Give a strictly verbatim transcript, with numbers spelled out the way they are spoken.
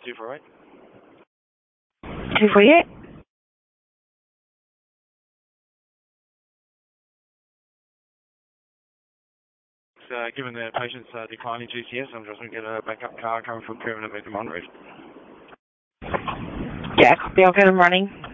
two four eight. two four eight. Uh, given the patient's uh, declining G C S, I'm just going to get a backup car coming from Permanent back to Monterey. Yeah, copy. I'll get them running.